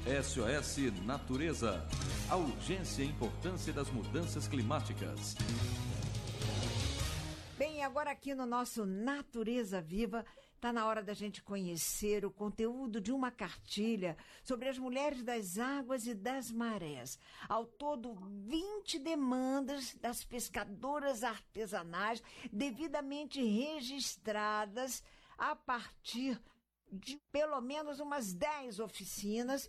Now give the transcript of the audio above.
SOS Natureza. A urgência e importância das mudanças climáticas. Bem, agora aqui no nosso Natureza Viva, está na hora da gente conhecer o conteúdo de uma cartilha sobre as mulheres das águas e das marés. Ao todo, 20 demandas das pescadoras artesanais devidamente registradas a partir de pelo menos umas 10 oficinas